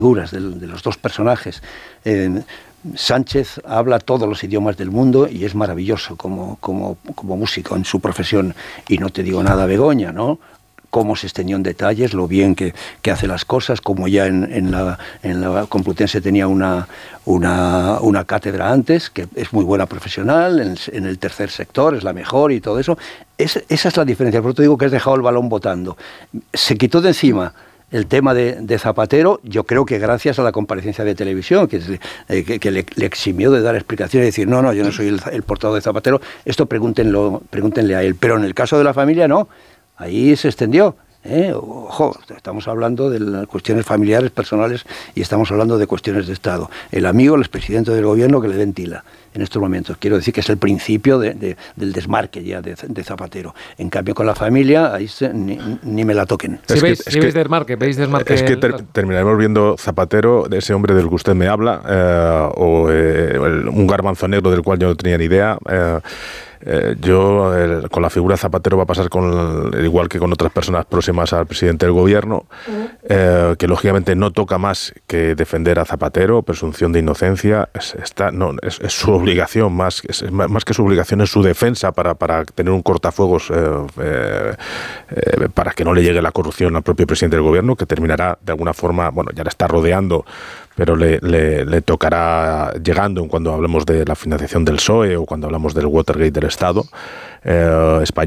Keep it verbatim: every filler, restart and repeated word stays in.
figuras de, de los dos personajes. Eh, Sánchez habla todos los idiomas del mundo y es maravilloso como, como, como músico en su profesión. Y no te digo nada, Begoña, ¿no? Cómo se extendió en detalles, lo bien que, que hace las cosas, como ya en, en, la, en la Complutense tenía una, una, una cátedra antes, que es muy buena profesional, en, en el tercer sector es la mejor y todo eso. Es, esa es la diferencia, por eso te digo que has dejado el balón botando. Se quitó de encima el tema de, de Zapatero, yo creo que gracias a la comparecencia de televisión, que, eh, que, que le, le eximió de dar explicaciones y decir, no, no, yo no soy el, el portador de Zapatero, esto pregúntenlo, pregúntenle a él. Pero en el caso de la familia, no. Ahí se extendió. ¿eh? Ojo, estamos hablando de las cuestiones familiares, personales, y estamos hablando de cuestiones de Estado. El amigo, el expresidente del gobierno que le ventila en estos momentos. Quiero decir que es el principio de, de, del desmarque ya de, de Zapatero. En cambio, con la familia, ahí se, ni, ni me la toquen. Si es veis, que, si es veis que, desmarque, veis desmarque. Es que ter, terminaremos viendo Zapatero, de ese hombre del que usted me habla, eh, o eh, el, un garbanzo negro del cual yo no tenía ni idea. Eh, Eh, yo, el, con la figura de Zapatero va a pasar con el, igual que con otras personas próximas al presidente del gobierno, eh, que lógicamente no toca más que defender a Zapatero, presunción de inocencia, es, está, no, es, es su obligación, más, es, más que su obligación es su defensa para, para tener un cortafuegos eh, eh, eh, para que no le llegue la corrupción al propio presidente del gobierno, que terminará de alguna forma, bueno, ya le está rodeando, pero le, le, le tocará llegando cuando hablemos de la financiación del P S O E o cuando hablamos del Watergate del Estado eh, español.